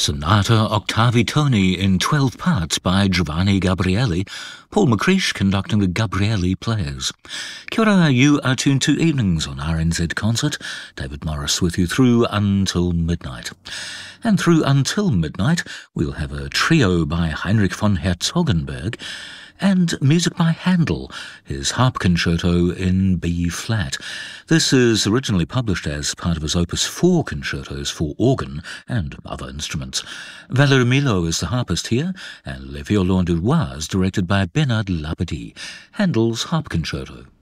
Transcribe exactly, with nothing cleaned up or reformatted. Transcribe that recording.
Sonata Octavi Toni in twelve parts by Giovanni Gabrieli, Paul McCreish conducting the Gabrieli Players. Kia ora, you are tuned to Evenings on R N Z Concert. David Morris with you through until midnight. And through until midnight, we'll have a trio by Heinrich von Herzogenberg and music by Handel, his harp concerto in B-flat. This is originally published as part of his Opus four concertos for organ and other instruments. Valery Milo is the harpist here, and Le Violon du Roi is directed by Bernard Labadie. Handel's Harp Concerto.